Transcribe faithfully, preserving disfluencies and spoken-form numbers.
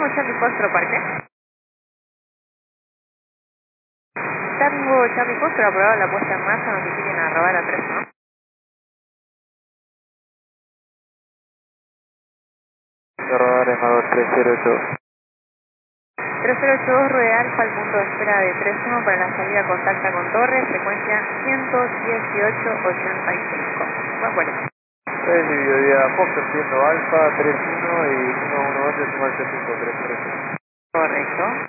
Tango Charlie Foxtrot Parque. Tango Charlie Foxtrot aprobado la puesta en marcha, notifiquen a arrobar a tres, ¿no? Radar Emador tres cero ocho. tres cero ocho dos Rueda Alfa, al punto de espera de tres uno para la salida contacta con Torres, frecuencia ciento dieciocho ochenta y cinco. Buen vuelo. Es dividido día Fox, siendo Alfa tres uno y uno uno dos decimal cinco tres tres. Correcto.